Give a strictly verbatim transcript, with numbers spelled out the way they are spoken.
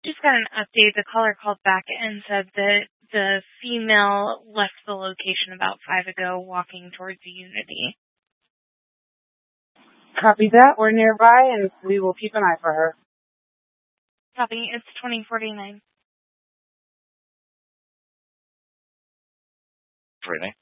Just got an update. The caller called back and said that the female left the location about five ago, walking towards the Unity. Copy that. We're nearby, and we will keep an eye for her. Copy. It's twenty forty-nine. forty-nine.